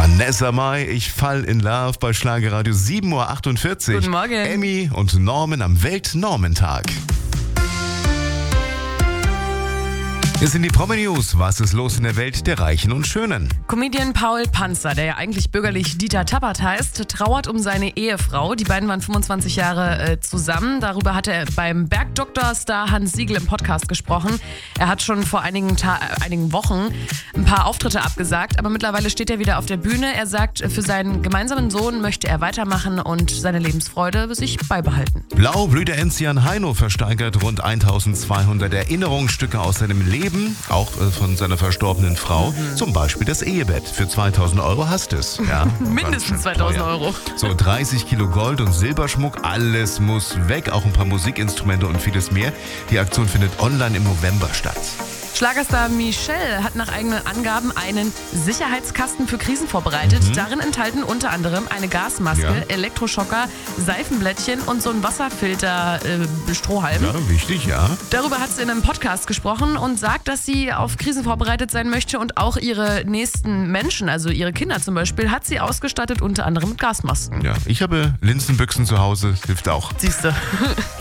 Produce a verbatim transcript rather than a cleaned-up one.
Vanessa Mai, ich fall in Love bei Schlagerradio sieben Uhr achtundvierzig. Guten Morgen. Emmy und Norman am Welt-Norman-Tag. Hier sind die Promi-News. Was ist los in der Welt der Reichen und Schönen? Comedian Paul Panzer, der ja eigentlich bürgerlich Dieter Tappert heißt, trauert um seine Ehefrau. Die beiden waren fünfundzwanzig Jahre äh, zusammen. Darüber hat er beim Bergdoktor-Star Hans Siegel im Podcast gesprochen. Er hat schon vor einigen, Ta- äh, einigen Wochen ein paar Auftritte abgesagt, aber mittlerweile steht er wieder auf der Bühne. Er sagt, für seinen gemeinsamen Sohn möchte er weitermachen und seine Lebensfreude sich beibehalten. Blau blüht der Enzian Heino versteigert rund eintausendzweihundert Erinnerungsstücke aus seinem Leben, auch äh, von seiner verstorbenen Frau. Mhm. Zum Beispiel das Ehebett. Für zweitausend Euro hast es. Ja, mindestens zweitausend Euro. So dreißig Kilo Gold und Silberschmuck, alles muss weg. Auch ein paar Musikinstrumente und vieles mehr. Die Aktion findet online im November statt. Schlagerstar Michelle hat nach eigenen Angaben einen Sicherheitskasten für Krisen vorbereitet. Mhm. Darin enthalten unter anderem eine Gasmaske, ja. Elektroschocker, Seifenblättchen und so ein Wasserfilter-Strohhalm. Äh, ja, wichtig, ja. Darüber hat sie in einem Podcast gesprochen und sagt, dass sie auf Krisen vorbereitet sein möchte und auch ihre nächsten Menschen, also ihre Kinder zum Beispiel, hat sie ausgestattet, unter anderem mit Gasmasken. Ja, ich habe Linsenbüchsen zu Hause, hilft auch. Siehst du.